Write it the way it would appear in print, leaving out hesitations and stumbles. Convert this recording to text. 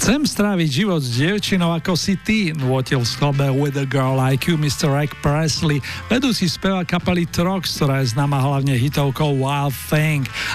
Chcem stráviť život s dievčinou ako si ty, nôtil v skladbe With a Girl Like You Mr. Rick Presley, vedúci spevák kapely Trox, ktorá je známa hlavne hitovkou Wild Thing.